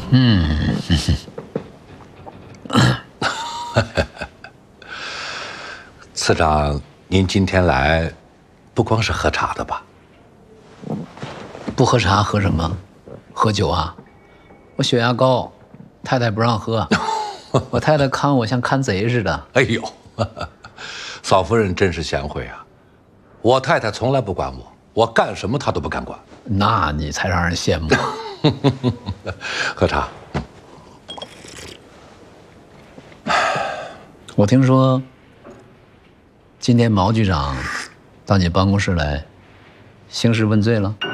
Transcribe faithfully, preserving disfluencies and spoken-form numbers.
嗯。 次长，您今天来，不光是喝茶的吧？ 不喝茶喝什么？喝酒啊！我血压高，太太不让喝，我太太看我像看贼似的。 哎呦，嫂夫人真是贤惠啊！我太太从来不管我，我干什么她都不敢管。 那你才让人羡慕。 喝茶。 我听说，今天毛局长到你办公室来，兴师问罪了。